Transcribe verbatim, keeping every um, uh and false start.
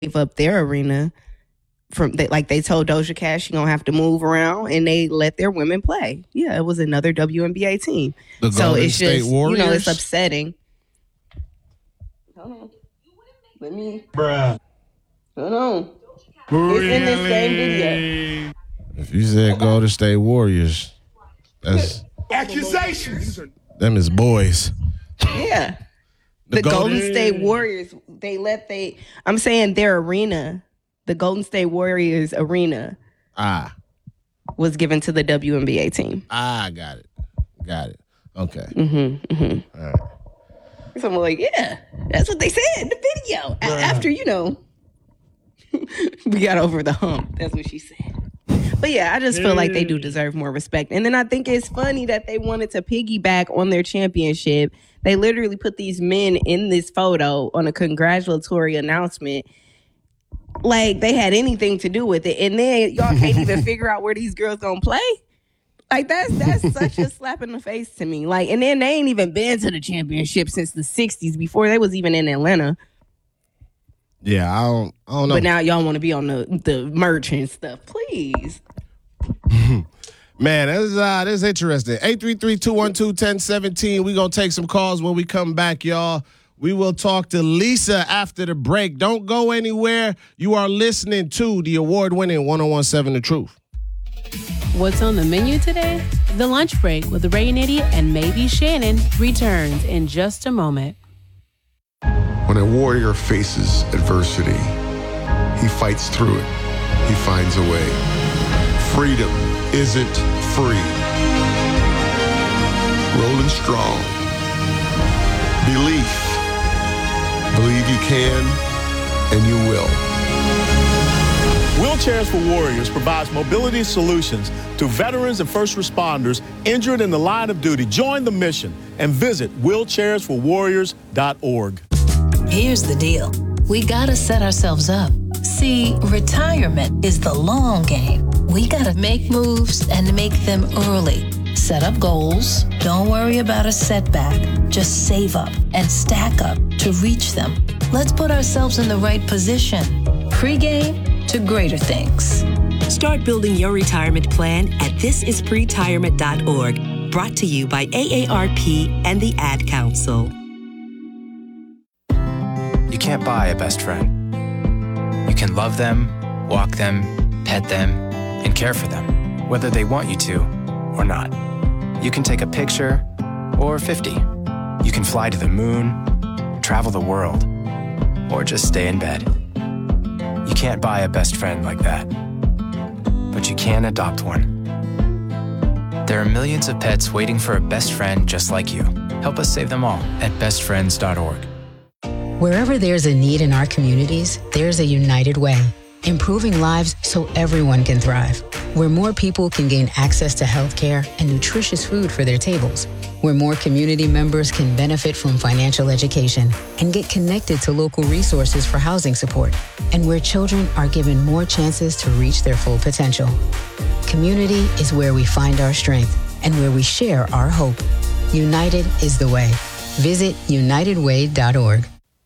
gave up their arena. From they, like they told Doja Cat she gonna have to move around, and they let their women play. Yeah, it was another W N B A team. The so Golden it's State just Warriors? you know it's upsetting. Hold on, let me. Bruh. Hold on. Really? It's in this same video. If you said Golden State Warriors, that's accusations. Them is boys. Yeah, the, the Golden, Golden State Warriors. They let they. I'm saying their arena. The Golden State Warriors arena ah. was given to the W N B A team. Ah, got it. Got it. Okay. Mm-hmm, mm-hmm. All right. So I'm like, yeah, that's what they said in the video. A- after, you know, we got over the hump. That's what she said. But yeah, I just feel like they do deserve more respect. And then I think it's funny that they wanted to piggyback on their championship. They literally put these men in this photo on a congratulatory announcement. Like they had anything to do with it, and then y'all can't even figure out where these girls gonna play. Like that's that's such a slap in the face to me. Like, and then they ain't even been to the championship since the sixties, before they was even in Atlanta. Yeah, I don't, I don't know. But now y'all want to be on the the merch and stuff, please. Man, that's uh, that's interesting. eight three three, two one two, one zero one seven. We gonna take some calls when we come back, y'all. We will talk to Lisa after the break. Don't go anywhere. You are listening to the award-winning one oh one seven The Truth. What's on the menu today? The Lunch Break with Ray Nitty and Maybe Shannon returns in just a moment. When a warrior faces adversity, he fights through it. He finds a way. Freedom isn't free. Rolling strong. Belief. Believe you can, and you will. Wheelchairs for Warriors provides mobility solutions to veterans and first responders injured in the line of duty. Join the mission and visit wheelchairs for warriors dot org. Here's the deal. We gotta set ourselves up. See, retirement is the long game. We gotta make moves and make them early. Set up goals. Don't worry about a setback. Just save up and stack up to reach them. Let's put ourselves in the right position. Pre-game to greater things. Start building your retirement plan at this is pretirement dot org. Brought to you by A A R P and the Ad Council. You can't buy a best friend. You can love them, walk them, pet them, and care for them, whether they want you to or not. You can take a picture or fifty. You can fly to the moon, travel the world, or just stay in bed. You can't buy a best friend like that, but you can adopt one. There are millions of pets waiting for a best friend just like you. Help us save them all at best friends dot org. Wherever there's a need in our communities, there's a United Way, improving lives so everyone can thrive. Where more people can gain access to healthcare and nutritious food for their tables. Where more community members can benefit from financial education and get connected to local resources for housing support. And where children are given more chances to reach their full potential. Community is where we find our strength and where we share our hope. United is the way. Visit united way dot org.